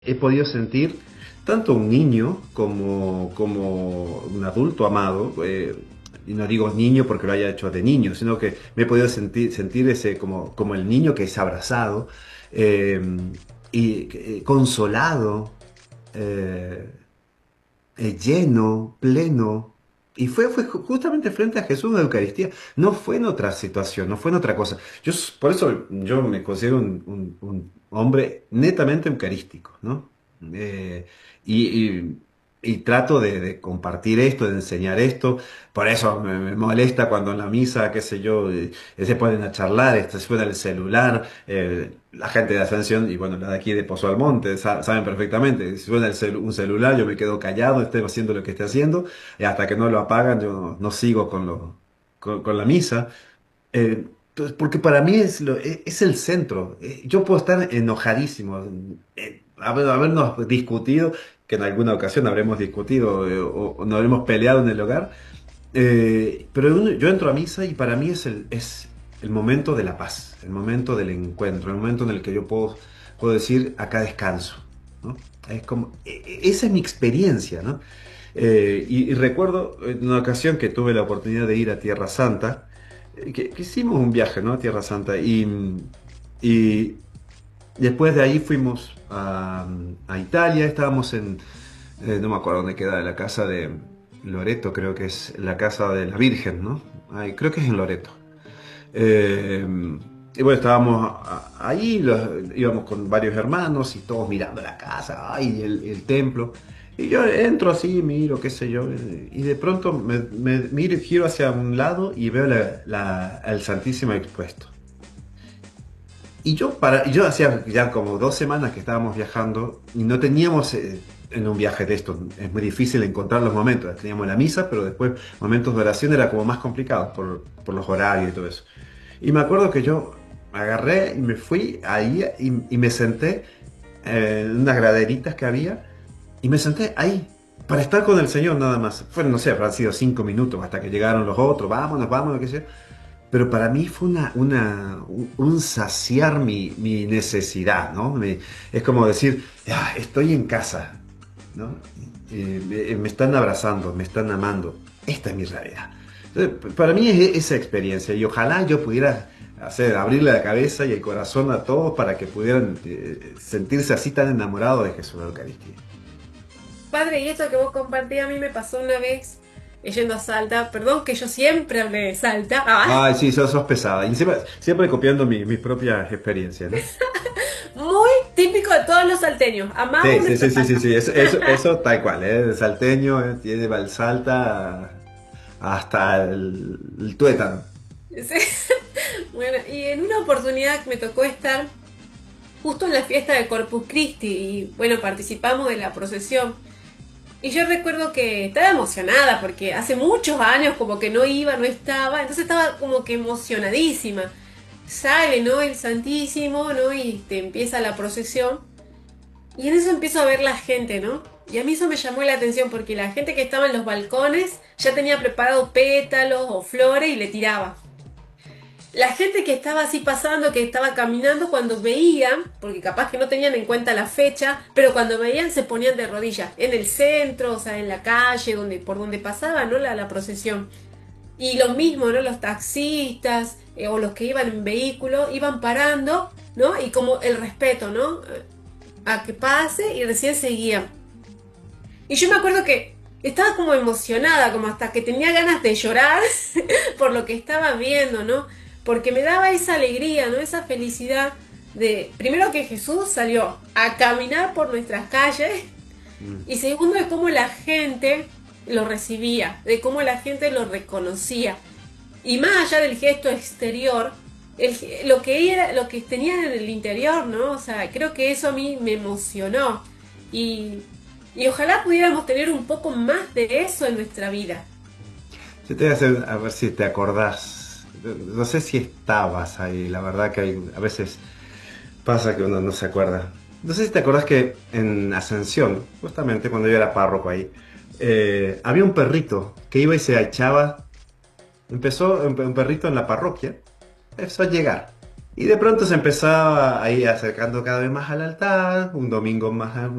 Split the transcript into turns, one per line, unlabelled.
He podido sentir tanto un niño como un adulto amado, y no digo niño porque lo haya hecho de niño, sino que me he podido sentir ese como el niño que es abrazado, eh, y consolado, eh, lleno, pleno. Y fue justamente frente a Jesús en la Eucaristía. No fue en otra situación, no fue en otra cosa. Por eso yo me considero un hombre netamente eucarístico, ¿no? Eh, y, y trato de compartir esto, de enseñar esto. Por eso me molesta cuando en la misa, qué sé yo, se ponen a charlar, suena el celular. La gente de Ascensión y bueno, la de aquí de Pozo Almonte saben perfectamente. Si suena un celular, yo me quedo callado, esté haciendo lo que esté haciendo, y hasta que no lo apagan, yo no sigo con la misa. Entonces, porque para mí es el centro. Yo puedo estar enojadísimo, habernos discutido, que en alguna ocasión habremos discutido, o nos habremos peleado en el hogar, pero yo entro a misa y para mí es el momento de la paz, el momento del encuentro, el momento en el que yo puedo decir, acá descanso, ¿no? Es como, esa es mi experiencia, ¿no? Y recuerdo en una ocasión que tuve la oportunidad de ir a Tierra Santa, que hicimos un viaje, ¿no? A Tierra Santa, y después de ahí fuimos a Italia, estábamos no me acuerdo dónde queda, la casa de Loreto, creo que es la casa de la Virgen, ¿no? Ay, creo que es en Loreto. Eh, y bueno, estábamos ahí, íbamos con varios hermanos y todos mirando la casa, ay, el templo. Y yo entro así, miro, qué sé yo, y de pronto miro, giro hacia un lado y veo el Santísimo expuesto. Y yo hacía ya como 2 semanas que estábamos viajando y no teníamos, en un viaje de esto, es muy difícil encontrar los momentos. Teníamos la misa, pero después momentos de oración era como más complicado por los horarios y todo eso. Y me acuerdo que yo agarré y me fui ahí y me senté en unas graderitas que había y me senté ahí para estar con el Señor nada más. Fueron, no sé, habrán sido 5 minutos hasta que llegaron los otros, vámonos, vámonos, qué sé yo. Pero para mí fue un saciar mi necesidad, ¿no? Es como decir, "Ah, estoy en casa, ¿no? Me están abrazando, me están amando. Esta es mi realidad". Entonces, para mí es esa experiencia y ojalá yo pudiera abrirle la cabeza y el corazón a todos para que pudieran sentirse así tan enamorados de Jesús de la Eucaristía.
Padre, y esto que vos compartías a mí me pasó una vez yendo a Salta. Perdón que yo siempre hablé de Salta.
Ay, sí, sos pesada. Y siempre copiando mis propias experiencias, ¿no?
Muy típico de todos los salteños.
Sí,
Amamos
sí,
nuestra
sí, sí, sí,
Salta.
sí, eso tal cual, ¿eh? El salteño, tiene el salta hasta el tuétano.
Sí. Bueno, y en una oportunidad me tocó estar justo en la fiesta de Corpus Christi y bueno, participamos de la procesión. Y yo recuerdo que estaba emocionada porque hace muchos años como que no iba, no estaba, entonces estaba como que emocionadísima. Sale, ¿no? El Santísimo, ¿no? Y te empieza la procesión. Y en eso empiezo a ver la gente, ¿no? Y a mí eso me llamó la atención porque la gente que estaba en los balcones ya tenía preparado pétalos o flores y le tiraba. La gente que estaba así pasando, que estaba caminando, cuando veían, porque capaz que no tenían en cuenta la fecha, pero cuando veían se ponían de rodillas, en el centro, o sea, en la calle, por donde pasaba, ¿no? La procesión. Y lo mismo, ¿no? Los taxistas o los que iban en vehículo iban parando, ¿no? Y como el respeto, ¿no? A que pase y recién seguían. Y yo me acuerdo que estaba como emocionada, como hasta que tenía ganas de llorar por lo que estaba viendo, ¿no? Porque me daba esa alegría, ¿no? Esa felicidad de, primero que Jesús salió a caminar por nuestras calles
Mm.
y segundo de cómo la gente lo recibía, de cómo la gente lo reconocía. Y más allá del gesto exterior, lo que tenían en el interior, ¿no? O sea, creo que eso a mí me emocionó. Y, y ojalá pudiéramos tener un poco más de eso en nuestra vida.
Yo te voy a hacer, a ver si te acordás. No sé si estabas ahí, la verdad que a veces pasa que uno no se acuerda. No sé si te acordás que en Ascensión, justamente cuando yo era párroco ahí, había un perrito que iba y se echaba. Empezó un perrito en la parroquia, empezó a llegar. Y de pronto se empezaba a ir acercando cada vez más al altar, un domingo más,